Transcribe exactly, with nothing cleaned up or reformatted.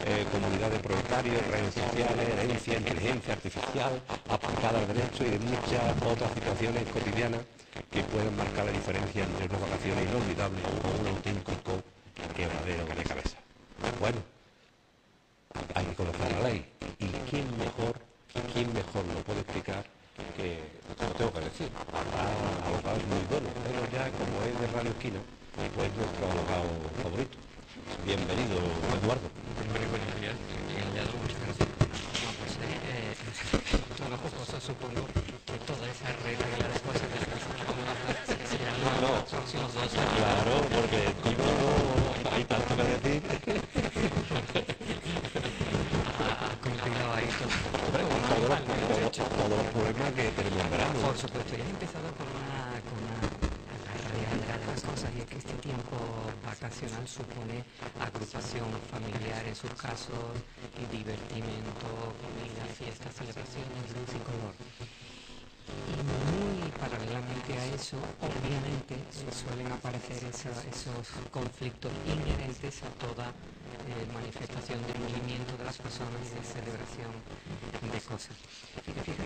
eh, comunidad de propietarios, redes sociales, herencia, inteligencia artificial, aplicada al derecho y de muchas otras situaciones cotidianas que pueden marcar la diferencia entre unas vacaciones inolvidables o un auténtico quebradero de cabeza. Bueno, hay que conocer la ley. ¿Y quién mejor, quién mejor lo puede explicar que, lo tengo que decir, habrá abogados muy buenos, pero ya como es de Radio Esquina, pues nuestro abogado favorito. Bienvenido, Eduardo. Hombre, buenos días. Encantado, muchas gracias. No, pues eh, eh, una cosa, supongo que toda esa regla de cosas de las que vamos a hablar serán No, no, los próximos dos años. claro, porque el tipo no hay tanto que decir. Ha compilado ahí todo. Hombre, Todo todos los, normal, ¿no? todos, Hecho. todos los problemas que tenemos en verano. Por supuesto, ya he empezado con una, con una realidad de las cosas, y es que este tiempo vacacional supone agrupación familiar en sus casos, y divertimento, comida, fiestas, celebraciones, luz y color. Y muy paralelamente a eso, obviamente, eh, suelen aparecer esa, esos conflictos inherentes a toda eh, manifestación de movimiento de las personas y de celebración de cosas. Y fíjate